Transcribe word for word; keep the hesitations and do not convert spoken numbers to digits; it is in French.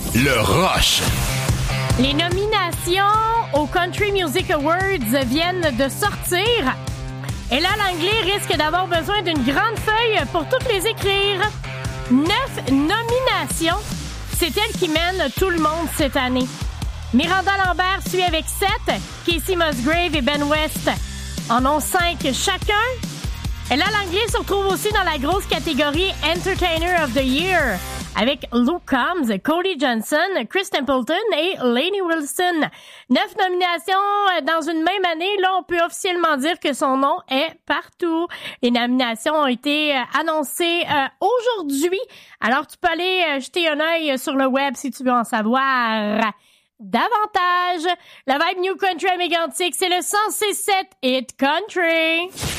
Le Rush. Les nominations aux Country Music Awards viennent de sortir. Et là, l'anglais risque d'avoir besoin d'une grande feuille pour toutes les écrire. Neuf nominations. C'est elle qui mène tout le monde cette année. Miranda Lambert suit avec sept. Casey Musgrave et Ben West en ont cinq chacun. Et là, l'anglais se retrouve aussi dans la grosse catégorie Entertainer of the Year avec Luke Combs, Cody Johnson, Chris Templeton et Lainey Wilson. Neuf nominations dans une même année. Là, on peut officiellement dire que son nom est partout. Les nominations ont été annoncées euh, aujourd'hui. Alors, tu peux aller euh, jeter un œil sur le web si tu veux en savoir davantage. La vibe New Country à Mégantic, c'est le cent six sept Hit Country.